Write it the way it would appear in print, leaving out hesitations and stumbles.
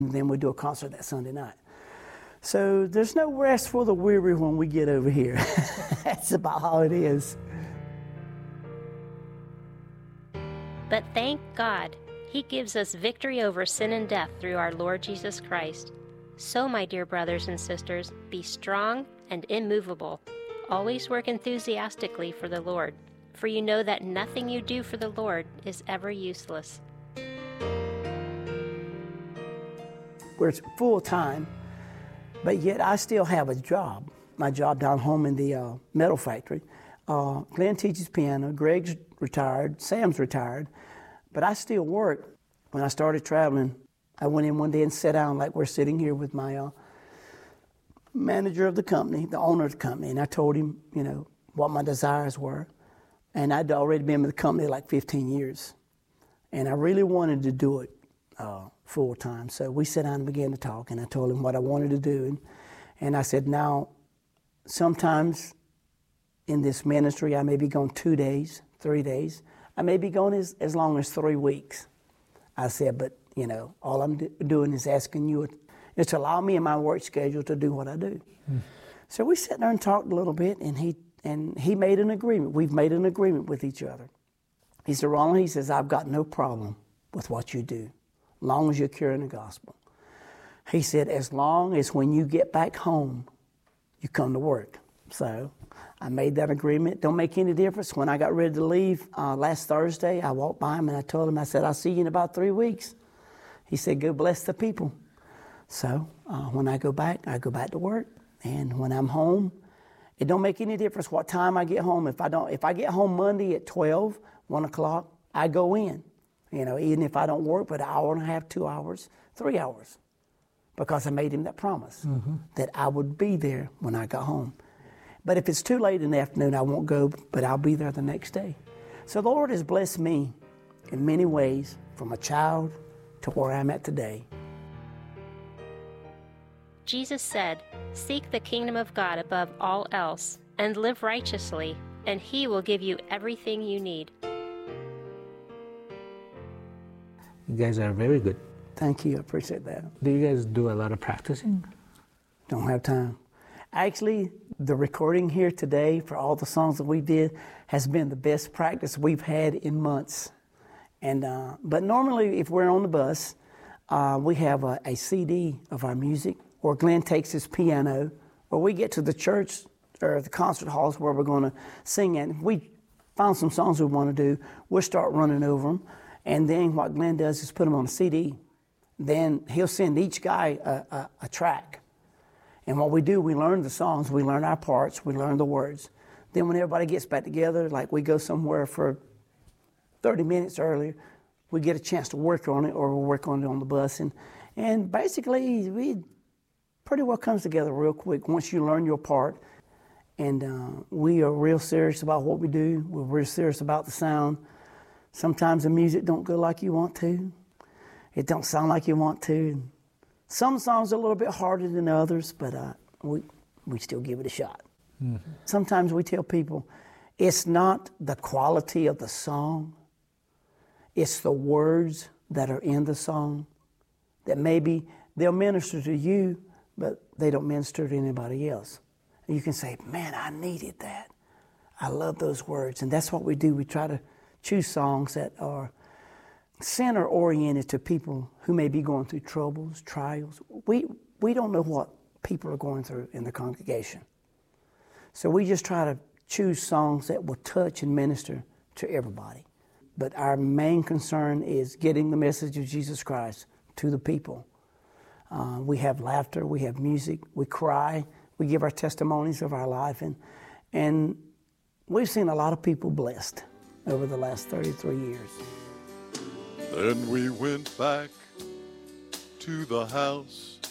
And then we do a concert that Sunday night. So there's no rest for the weary when we get over here. That's about how it is. But thank God, He gives us victory over sin and death through our Lord Jesus Christ. So, my dear brothers and sisters, be strong and immovable. Always work enthusiastically for the Lord, for you know that nothing you do for the Lord is ever useless. We're full-time, but yet I still have a job. My job down home in the metal factory. Glenn teaches piano, Greg's retired, Sam's retired, but I still work. When I started traveling, I went in one day and sat down like we're sitting here with my manager of the company, the owner of the company, and I told him, what my desires were. And I'd already been with the company like 15 years, and I really wanted to do it full time. So we sat down and began to talk, and I told him what I wanted to do. And I said, now, sometimes in this ministry, I may be gone 2 days, 3 days. I may be gone as long as 3 weeks. I said, but, all I'm doing is asking you is to allow me in my work schedule to do what I do. So we sat there and talked a little bit, and he made an agreement. We've made an agreement with each other. He said, Ronald, he says, I've got no problem with what you do, as long as you're carrying the gospel. He said, as long as when you get back home, you come to work. So I made that agreement. Don't make any difference. When I got ready to leave last Thursday, I walked by him and I told him, I said, I'll see you in about 3 weeks. He said, go bless the people. So when I go back to work. And when I'm home, it don't make any difference what time I get home. If I get home Monday at 12, 1 o'clock, I go in. Even if I don't work but an hour and a half, 2 hours, 3 hours. Because I made him that promise that I would be there when I got home. But if it's too late in the afternoon, I won't go, but I'll be there the next day. So the Lord has blessed me in many ways, from a child to where I'm at today. Jesus said, seek the kingdom of God above all else, and live righteously, and He will give you everything you need. You guys are very good. Thank you, I appreciate that. Do you guys do a lot of practicing? Don't have time. Actually, the recording here today for all the songs that we did has been the best practice we've had in months. And but normally, if we're on the bus, we have a CD of our music, or Glenn takes his piano, or we get to the church or the concert halls where we're going to sing at. If we found some songs we want to do, we'll start running over them. And then what Glenn does is put them on a CD. Then he'll send each guy a track. And what we do, we learn the songs, we learn our parts, we learn the words. Then when everybody gets back together, like we go somewhere for 30 minutes earlier, we get a chance to work on it, or we'll work on it on the bus. And basically, we pretty well comes together real quick once you learn your part. And we are real serious about what we do. We're real serious about the sound. Sometimes the music don't go like you want to. It don't sound like you want to. Some songs are a little bit harder than others, but we still give it a shot. Mm-hmm. Sometimes we tell people, it's not the quality of the song, it's the words that are in the song that maybe they'll minister to you, but they don't minister to anybody else. And you can say, man, I needed that. I love those words. And that's what we do. We try to choose songs that are center-oriented to people who may be going through troubles, trials. We don't know what people are going through in the congregation. So we just try to choose songs that will touch and minister to everybody. But our main concern is getting the message of Jesus Christ to the people. We have laughter, we have music, we cry, we give our testimonies of our life, and we've seen a lot of people blessed over the last 33 years. Then we went back to the house